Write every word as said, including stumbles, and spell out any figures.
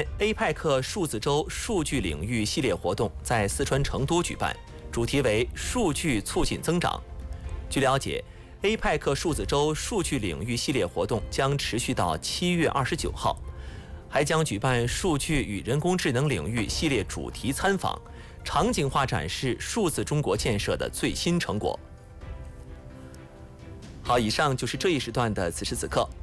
天 ，A P E C 数字周数据领域系列活动在四川成都举办，主题为“数据促进增长”。据了解 ，A P E C 数字周数据领域系列活动将持续到七月二十九号，还将举办数据与人工智能领域系列主题参访，场景化展示数字中国建设的最新成果。好，以上就是这一时段的此时此刻。